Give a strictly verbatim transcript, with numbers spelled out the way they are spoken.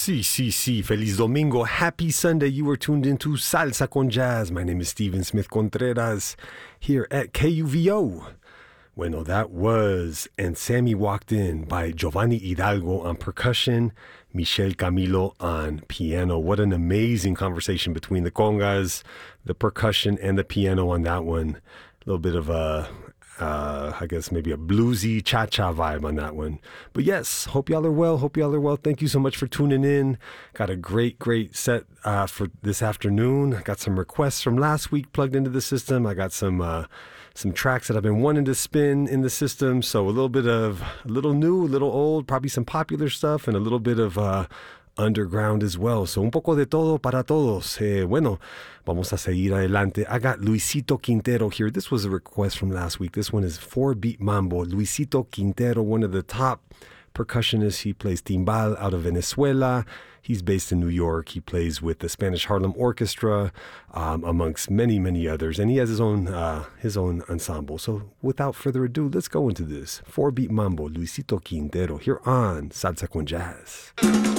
Sí, sí, sí. Feliz Domingo. Happy Sunday. You are tuned into Salsa con Jazz. My name is Steven Smith Contreras here at K U V O. Bueno, that was And Sammy Walked In by Giovanni Hidalgo on percussion, Michel Camilo on piano. What an amazing conversation between the congas, the percussion, and the piano on that one. A little bit of a, uh, I guess maybe a bluesy cha-cha vibe on that one. But yes, hope y'all are well. Hope y'all are well. Thank you so much for tuning in. Got a great, great set uh, for this afternoon. Got some requests from last week plugged into the system. I got some... Uh, Some tracks that I've been wanting to spin in the system. So a little bit of, a little new, a little old, probably some popular stuff, and a little bit of uh, underground as well. So un poco de todo para todos. Eh, bueno, vamos a seguir adelante. I got Luisito Quintero here. This was a request from last week. This one is four beat Mambo. Luisito Quintero, one of the top percussionists. He plays timbal out of Venezuela. He's based in New York. He plays with the Spanish Harlem Orchestra, um, amongst many, many others. And he has his own uh, his own ensemble. So without further ado, let's go into this. Four beat Mambo, Luisito Quintero, here on Salsa con Jazz.